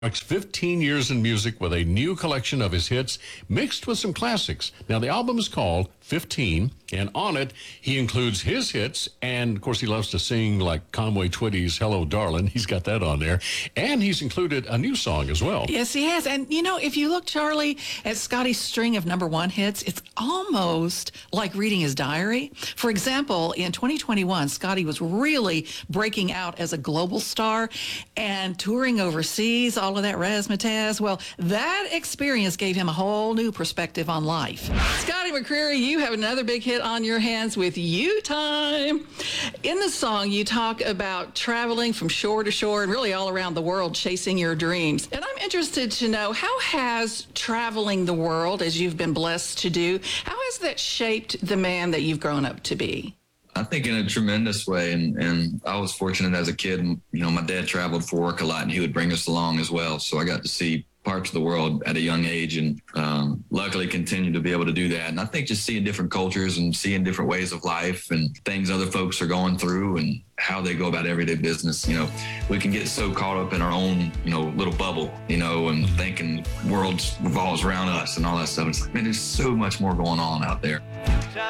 Marks 15 years in music with a new collection of his hits mixed with some classics. Now, the album is called 15, and on it, he includes his hits, and of course, he loves to sing like Conway Twitty's Hello, Darling. He's got that on there, and he's included a new song as well. Yes, he has. And, you know, if you look, Charlie, at Scotty's string of number one hits, it's almost like reading his diary. For example, in 2021, Scotty was really breaking out as a global star and touring overseas, all of that razzmatazz. Well, that experience gave him a whole new perspective on life. Scotty McCreery, you have another big hit on your hands with You Time. In the song, you talk about traveling from shore to shore and really all around the world chasing your dreams. And I'm interested to know, how has traveling the world, as you've been blessed to do, how has that shaped the man that you've grown up to be? I think in a tremendous way. And I was fortunate as a kid, you know, my dad traveled for work a lot and he would bring us along as well. So I got to see parts of the world at a young age and luckily continue to be able to do that. And I think just seeing different cultures and seeing different ways of life and things other folks are going through and how they go about everyday business, you know, we can get so caught up in our own, you know, little bubble, you know, and thinking the world revolves around us and all that stuff. It's like, man, there's so much more going on out there.